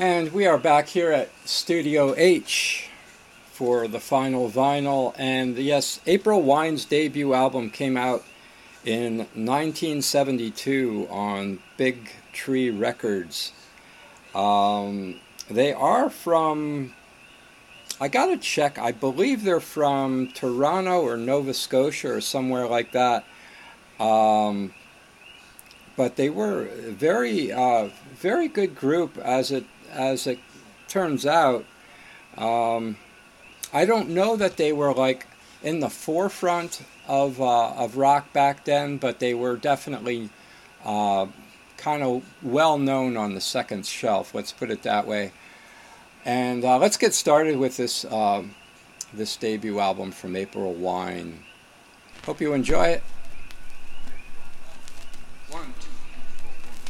And we are back here at Studio H for the final vinyl. And yes, April Wine's debut album came out in 1972 on Big Tree Records. They are from, I gotta check, I believe they're from Toronto or Nova Scotia or somewhere like that. But they were very good group as it turns out. I don't know that they were like in the forefront of rock back then, but they were definitely kind of well known on the second shelf. Let's put it that way. And let's get started with this debut album from April Wine. Hope you enjoy it.